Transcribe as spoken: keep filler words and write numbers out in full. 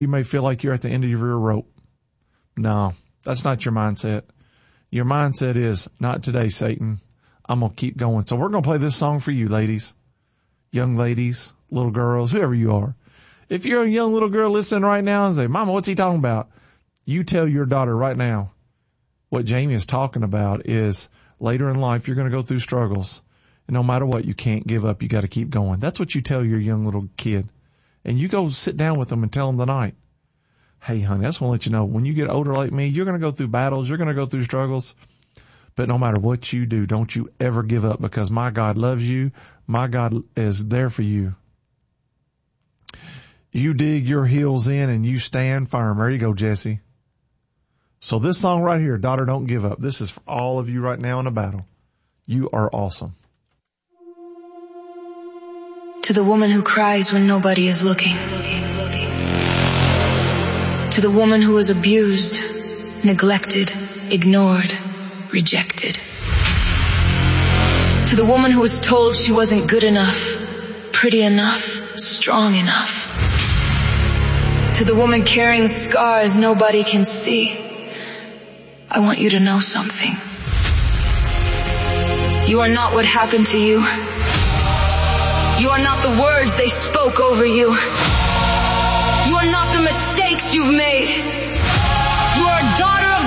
You may feel like you're at the end of your rope. No, that's not your mindset. Your mindset is, not today, Satan. I'm going to keep going. So we're going to play this song for you, ladies, young ladies, little girls, whoever you are. If you're a young little girl listening right now and say, Mama, what's he talking about? You tell your daughter right now what Jamie is talking about is later in life you're going to go through struggles. And no matter what, you can't give up. You got to keep going. That's what you tell your young little kid. And you go sit down with them and tell them tonight, hey, honey, I just want to let you know, when you get older like me, you're going to go through battles. You're going to go through struggles. But no matter what you do, don't you ever give up, because my God loves you. My God is there for you. You dig your heels in and you stand firm. There you go, Jesse. So this song right here, Daughter, Don't Give Up. This is for all of you right now in a battle. You are awesome. To the woman who cries when nobody is looking. To the woman who was abused, neglected, ignored, rejected. To the woman who was told she wasn't good enough, pretty enough, strong enough. To the woman carrying scars nobody can see, I want you to know something. You are not what happened to you. You are not the words they spoke over you. You are not the mistakes you've made. You are a daughter of